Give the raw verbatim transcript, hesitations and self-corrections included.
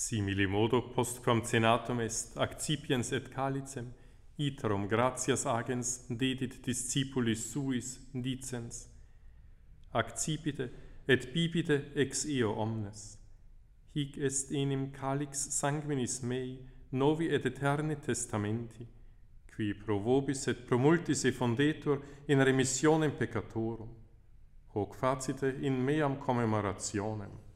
Simili modo postquam cenatum est accipiens et calicem, iterum gratias agens dedit discipulis suis dicens, accipite et bibite ex eo omnes. Hic est enim calix sanguinis mei, novi et eterni testamenti, qui pro vobis et pro multis effundetur in remissionem peccatorum. Hoc facite in meam commemorationem.